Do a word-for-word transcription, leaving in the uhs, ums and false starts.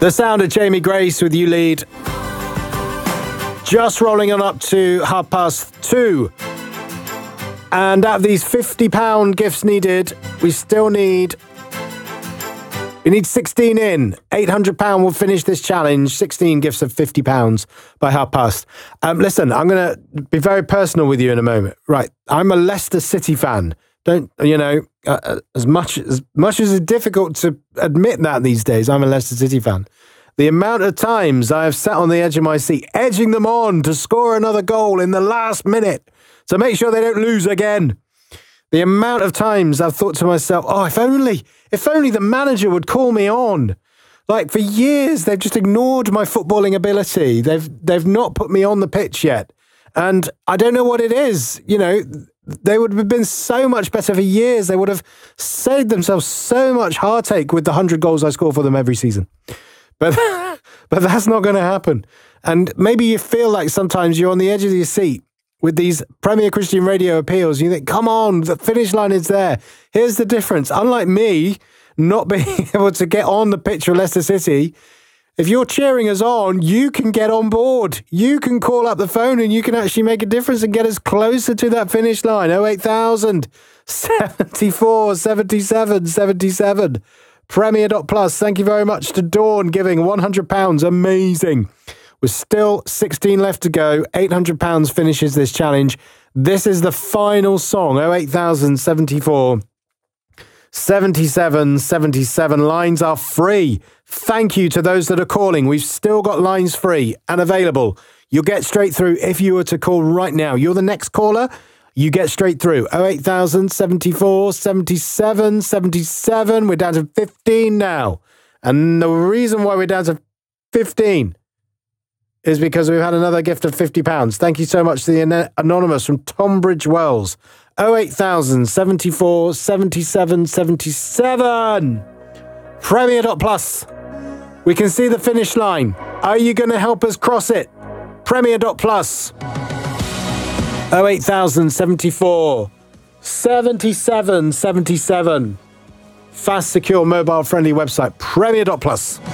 The sound of Jamie Grace with You Lead. Just rolling on up to half past two. And out of these fifty pound gifts needed, we still need... We need sixteen in. eight hundred pounds will finish this challenge. sixteen gifts of fifty pounds by half past. Um, listen, I'm going to be very personal with you in a moment. Right, I'm a Leicester City fan. Don't, you know, uh, as much as much as it's difficult to admit that these days, I'm a Leicester City fan. The amount of times I have sat on the edge of my seat, edging them on to score another goal in the last minute to make sure they don't lose again. The amount of times I've thought to myself, oh, if only, if only the manager would call me on. Like, for years, they've just ignored my footballing ability. They've, they've not put me on the pitch yet. And I don't know what it is. You know, they would have been so much better for years. They would have saved themselves so much heartache with the one hundred goals I score for them every season. But, but that's not going to happen. And maybe you feel like sometimes you're on the edge of your seat with these Premier Christian Radio appeals. You think, come on, the finish line is there. Here's the difference. Unlike me, not being able to get on the pitch for Leicester City, if you're cheering us on, you can get on board. You can call up the phone and you can actually make a difference and get us closer to that finish line. oh eight thousand, seventy-four, seventy-seven, seventy-seven. Premier dot plus. Thank you very much to Dawn giving one hundred pounds. Amazing. With still sixteen left to go. eight hundred pounds finishes this challenge. This is the final song. oh eight thousand, seventy-four, seventy-seven, seventy-seven. Lines are free. Thank you to those that are calling. We've still got lines free and available. You'll get straight through if you were to call right now. You're the next caller. You get straight through. oh eight thousand, seventy-four, seventy-seven, seventy-seven. We're down to fifteen now. And the reason why we're down to fifteen is because we've had another gift of fifty pounds. Thank you so much to the anonymous from Tonbridge Wells. oh eight thousand, seventy-four, seventy-seven, seventy-seven. Premier dot plus. We can see the finish line. Are you going to help us cross it? Premier dot plus. oh eight thousand, seventy-four, seventy-seven, seventy-seven. Fast, secure, mobile-friendly website. Premier dot plus.